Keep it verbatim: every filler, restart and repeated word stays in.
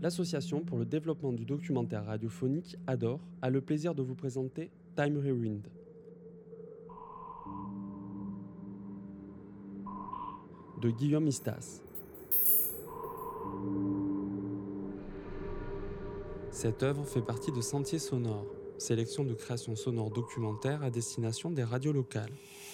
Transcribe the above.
L'association pour le développement du documentaire radiophonique A D O R a le plaisir de vous présenter Time Rewind. De Guillaume Istas. Cette œuvre fait partie de Sentiers sonores, sélection de créations sonores documentaires à destination des radios locales.